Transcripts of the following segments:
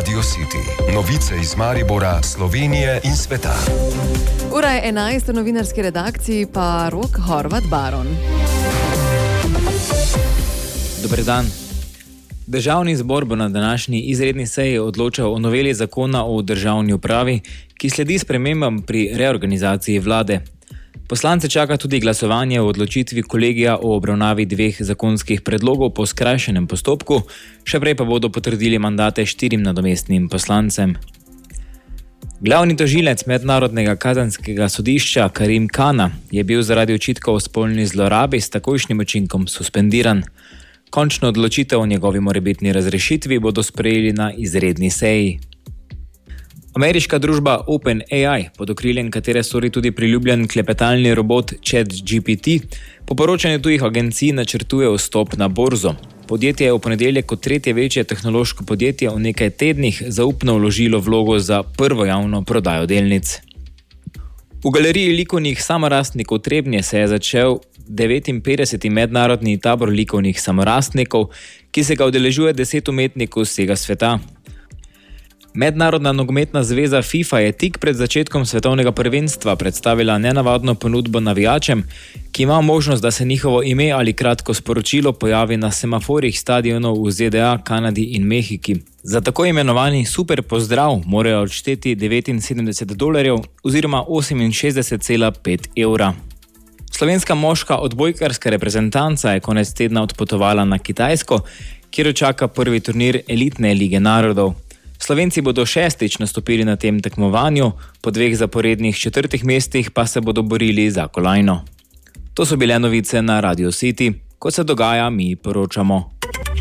Radio City. Novice iz Maribora, Slovenije in sveta. Ura je 11 v novinarski redakciji, pa Rok Horvat Baron. Dober dan. Državni zbor bo na današnji izredni seji odločal o noveli zakona o državni upravi, ki sledi spremembam pri reorganizaciji vlade. Poslance čaka tudi glasovanje o odločitvi kolegija o obravnavi 2 zakonskih predlogov po skrajšanem postopku, še prej pa bodo potrdili mandate 4 nadomestnim poslancem. Glavni tožilec Mednarodnega kazenskega sodišča Karim Khan je bil zaradi očitkov o spolni zlorabi s takojšnjim učinkom suspendiran. Končno odločitev o njegovi morebitni razrešitvi bodo sprejeli na izredni seji. Ameriška družba OpenAI, pod okriljem katere stori tudi priljubljen klepetalni robot ChatGPT, po poročanju tujih agencij načrtuje vstop na borzo. Podjetje je v ponedeljek kot 3. večje tehnološko podjetje v nekaj tednih zaupno vložilo vlogo za prvo javno prodajo delnic. V galeriji likovnih samorastnikov Trebnje se je začel 59. mednarodni tabor likovnih samorastnikov, ki se ga udeležuje 10 umetnikov z vsega sveta. Mednarodna nogometna zveza FIFA je tik pred začetkom svetovnega prvenstva predstavila nenavadno ponudbo navijačem, ki ima možnost, da se njihovo ime ali kratko sporočilo pojavi na semaforjih stadionov v ZDA, Kanadi in Mehiki. Za tako imenovani super pozdrav morajo odšteti $79 oziroma 68,5 evra. Slovenska moška odbojkarska reprezentanca je konec tedna odpotovala na Kitajsko, kjer jo čaka prvi turnir elitne lige narodov. Slovenci bodo 6. nastopili na tem tekmovanju, po 2 zaporednih 4. mestih pa se bodo borili za kolajno. To so bile novice na Radio City. Ko se dogaja, mi poročamo.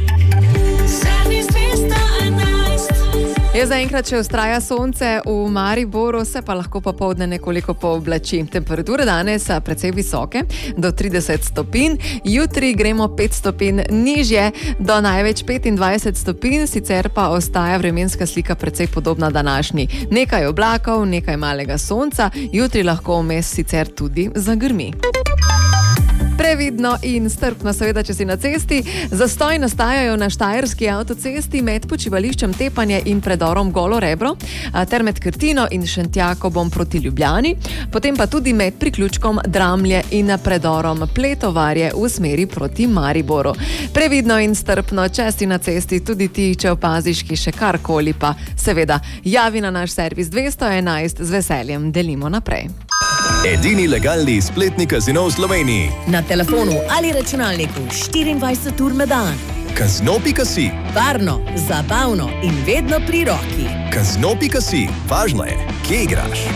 Je zaenkrat še vztraja sonce, v Mariboru se pa lahko popoldne nekoliko pooblači. Temperature danes so precej visoke, do 30 stopinj, jutri gremo 5 stopinj nižje, do največ 25 stopinj, sicer pa ostaja vremenska slika precej podobna današnji. Nekaj oblakov, nekaj malega sonca, jutri lahko vmes sicer tudi zagrmi. Previdno in strpno, seveda, če si na cesti. Zastoji nastajajo na štajerski avtocesti med počivališčem Tepanje in predorom Golo Rebro, ter med Krtino in Šentjakobom proti Ljubljani, potem pa tudi med priključkom Dramlje in predorom Pletovarje v smeri proti Mariboru. Previdno in strpno, če si na cesti, tudi ti, če opaziš še karkoli, pa seveda javi na naš servis 211, z veseljem delimo naprej. Edini legalni spletni kazino v Sloveniji. Na telefonu ali računalniku 24 ur na dan. Kazino.si. Varno, zabavno in vedno pri roki. Kazino.si. Važno je, kje igraš.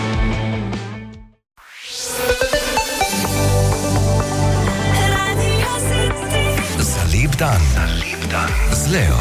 Za lep dan. Z Leo.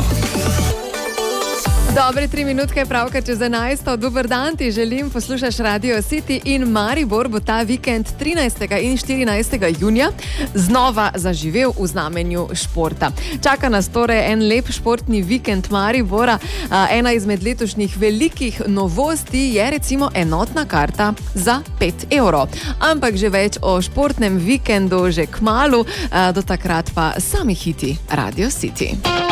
Dobre 3 minutke, pravkar čez 11. Dober dan ti želim, poslušaš Radio City in Maribor bo ta vikend 13. in 14. junija znova zaživel v znamenju športa. Čaka nas torej en lep športni vikend Maribora. Ena izmed letošnjih velikih novosti je recimo enotna karta za 5 evrov. Ampak že več o športnem vikendu že kmalu, do takrat pa sami hiti Radio City.